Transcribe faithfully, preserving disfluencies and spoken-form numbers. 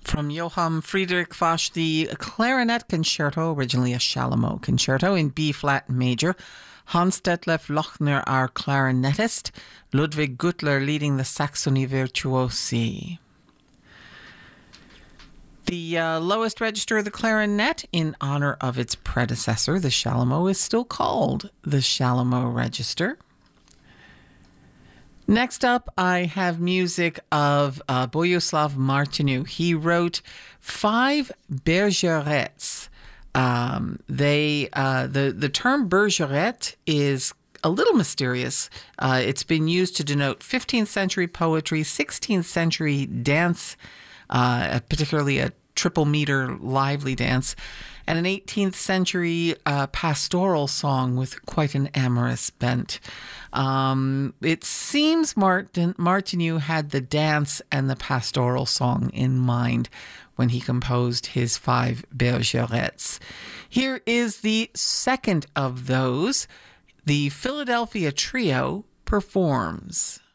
From Johann Friedrich Foch, the Clarinet Concerto, originally a Chalumeau Concerto in B-flat major. Hans Detlef Lochner, our clarinetist. Ludwig Gutler leading the Saxony Virtuosi. The uh, lowest register of the clarinet, in honor of its predecessor, the Chalumeau, is still called the Chalumeau Register. Next up, I have music of uh, Bohuslav Martinu. He wrote five bergerettes. Um, they uh, the the term bergerette is a little mysterious. Uh, it's been used to denote fifteenth century poetry, sixteenth century dance, uh, particularly a triple meter lively dance, and an eighteenth century uh, pastoral song with quite an amorous bent. Um, it seems Martin, Martinu had the dance and the pastoral song in mind when he composed his five bergerettes. Here is the second of those. The Philadelphia Trio performs.